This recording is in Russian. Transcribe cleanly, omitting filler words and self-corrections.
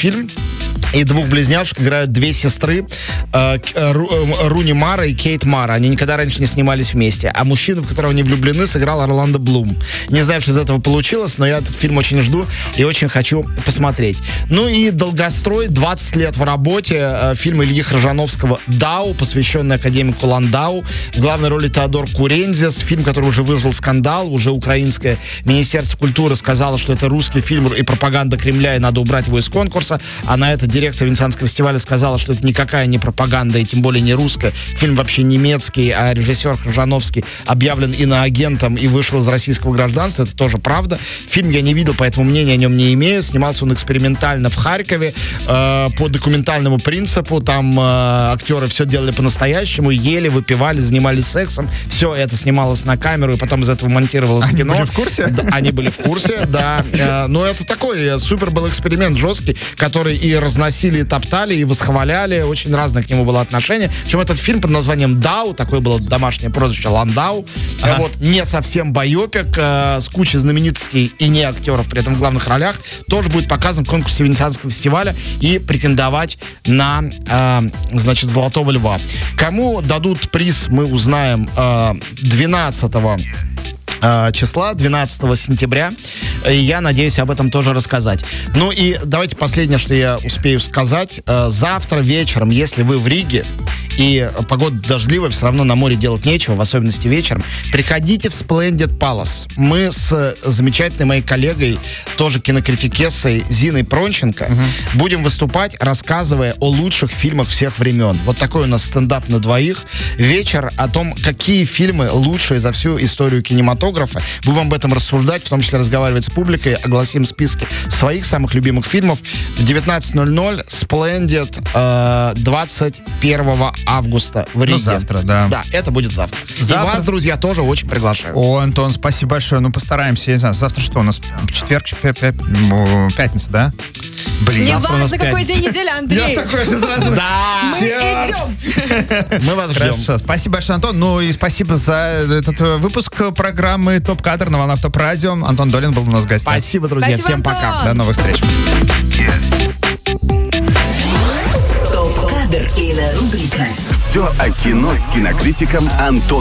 фильм. И двух близняшек играют две сестры, Руни Мара и Кейт Мара. Они никогда раньше не снимались вместе. А мужчину, в которого они влюблены, сыграл Орландо Блум. Не знаю, что из этого получилось, но я этот фильм очень жду и очень хочу посмотреть. Ну и долгострой, 20 лет в работе. Фильм Ильи Хржановского «Дау», посвященный академику Ландау. В главной роли Теодор Курензис. Фильм, который уже вызвал скандал. Уже украинское Министерство культуры сказало, что это русский фильм и пропаганда Кремля, и надо убрать его из конкурса. А на это дирекция Венецианского фестиваля сказала, что это никакая не пропаганда, и тем более не русская. Фильм вообще немецкий, а режиссер Хржановский объявлен иноагентом и вышел из российского гражданства. Это тоже правда. Фильм я не видел, поэтому мнения о нем не имею. Снимался он экспериментально в Харькове по документальному принципу. Там актеры все делали по-настоящему, ели, выпивали, занимались сексом. Все это снималось на камеру и потом из этого монтировалось кино. Они были в курсе? Да, они были в курсе, да. Но это такой супер был эксперимент жесткий, который и разносили, и топтали, и восхваляли. Очень разное к нему было отношение. Причем этот фильм под названием «Дау», такое было домашнее прозвище Ландау, вот, не совсем байопик, с кучей знаменитостей и не актеров при этом в главных ролях, тоже будет показан в конкурсе Венецианского фестиваля и претендовать на, значит, «Золотого льва». Кому дадут приз, мы узнаем 12 числа, 12 сентября. И я надеюсь об этом тоже рассказать. Ну и давайте последнее, что я успею сказать. Завтра вечером, если вы в Риге и погода дождливая, все равно на море делать нечего, в особенности вечером, приходите в Splendid Palace. Мы с замечательной моей коллегой, тоже кинокритикессой Зиной Пронченко, будем выступать, рассказывая о лучших фильмах всех времен. Вот такой у нас стендап на двоих. Вечер о том, какие фильмы лучшие за всю историю кинематографа. Будем об этом рассуждать, в том числе разговаривать с публикой, огласим списки своих самых любимых фильмов. В 19:00 Splendid 21 августа в Риге. Ну, завтра, да. Да, это будет завтра. Завтра. И вас, друзья, тоже очень приглашаю. О, Антон, спасибо большое. Ну, постараемся. Я не знаю, завтра что у нас? Четверг, пятница, да? Блин, Не завтра у нас важно, какой день недели, Андрей. Я такой же сразу. Да! Мы идем. Мы вас ждем. Хорошо, спасибо большое, Антон. Ну и спасибо за этот выпуск программы «Топ-кадр» на волнах ТОП-радио. Антон Долин был у нас в гостях. Спасибо, друзья. Спасибо, Всем Антон. пока. До новых встреч. ТОП-кадр. Кинорубрика. Все о кино с кинокритиком Антоном